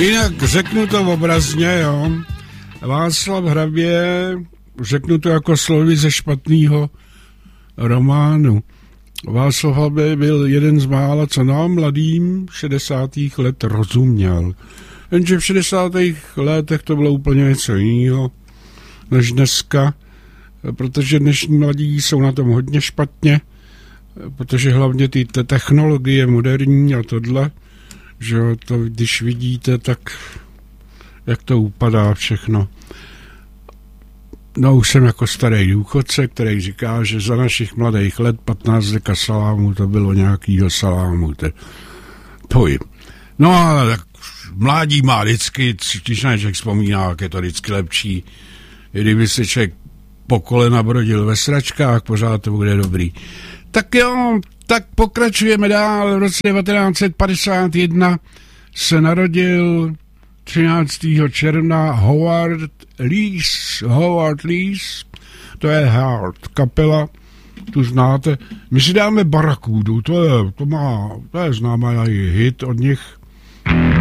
Jinak řeknu to obrazně, jo. Václav Hrabě, řeknu to jako slovy ze špatného románu. Václav Hrabě byl jeden z mála, co nám mladým 60. let rozuměl. Jenže v 60. letech to bylo úplně něco jiného než dneska, protože dnešní mladí jsou na tom hodně špatně, protože hlavně ty technologie moderní a tohle, že to když vidíte, tak jak to upadá všechno. No už jsem jako starý důchodce, který říká, že za našich mladých let 15 deka salámu to bylo nějakýho salámu. Pojím. No ale tak mládí má vždycky, když na člověk vzpomíná, jak je to vždycky lepší. Kdyby se člověk po kolena brodil ve sračkách, pořád to bude dobrý. Tak jo, tak pokračujeme dál. V roce 1951 se narodil 13. června Howard Lees, to je Hard kapela, tu znáte. My si dáme Barakudu, to je známý hit od nich.